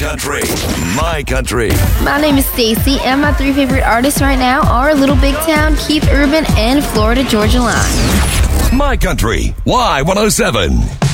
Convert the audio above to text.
country, my country. My name is Stacy, and my three favorite artists right now are Little Big Town, Keith Urban, and Florida Georgia Line. My country, Y107.